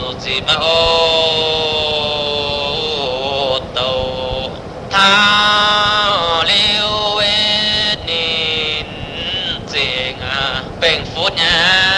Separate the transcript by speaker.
Speaker 1: chỉ mà ô tô thao liêu nín chuyện bình phút nha